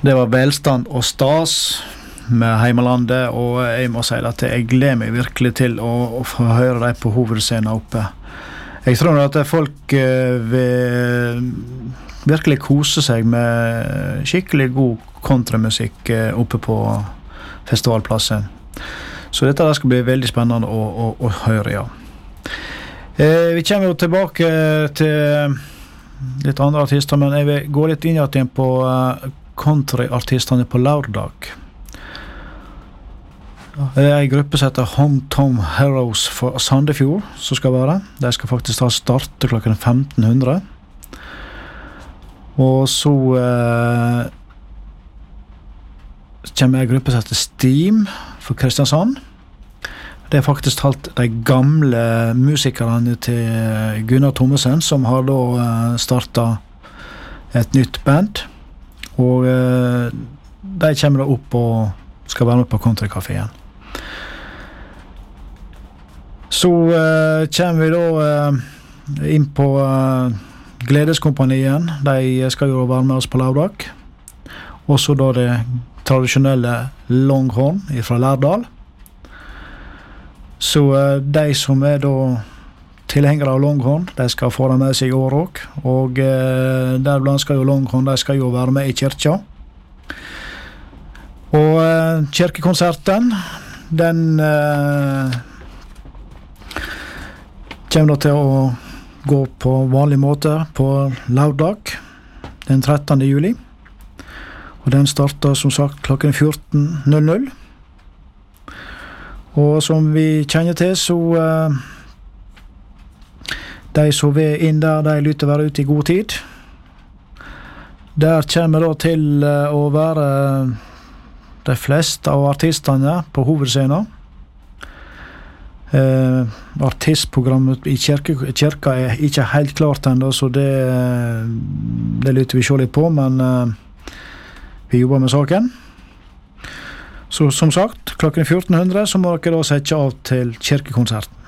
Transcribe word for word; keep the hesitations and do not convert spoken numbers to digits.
Det var velstand og stas med heimelandet, og jeg må si at jeg gleder meg virkelig til å, å få høre dem på hovedscenen oppe. Jeg tror at folk uh, vil virkelig kose seg med skikkelig god kontramusikk uh, oppe på festivalplassen. Så dette der skal bli veldig spennende å, å, å høre, ja. Uh, vi kommer jo tilbake til litt andre artister, men jeg vil gå litt inn igjen på uh, countryartistene på lørdag. Det er en gruppe som heter Hometown Heroes for Sandefjord som skal være. De skal faktisk ta starte klokken femten hundre. Og så eh, kommer en gruppe som heter Steam for Kristiansand. Det er faktisk alt de gamle musikerne til Gunnar Thomesen som har da eh, startet et nytt band. Og eh, de kommer da opp og skal være med på Countrycaféen. Så uh, kommer vi da uh, inn på uh, Gledeskompanien. De skal jo være med oss på lørdag. Og så da det tradisjonelle Longhorn fra Lærdal. Så uh, de som er da tilhengere av Longhorn, de skal få det med seg i år også. Og uh, deriblant skal jo Longhorn, de skal jo være med i kirka. Og uh, kirkekonserten, den... Uh, kommer da til å gå på vanlig måte på lørdag den trettende juli, og den starter som sagt klokken fjorten null null. Og som vi kjenner til, så uh, de som vil inn der, de lytter være ute i god tid. Der kommer da til uh, å være de fleste av artistene på hovedscenen. Uh, artistprogrammet i kirke, kirka er ikke helt klart enda, så det, det lytter vi se litt på, men uh, vi jobber med saken. Så som sagt, klokken fjorten hundre så må dere da sette av til kirkekonserten.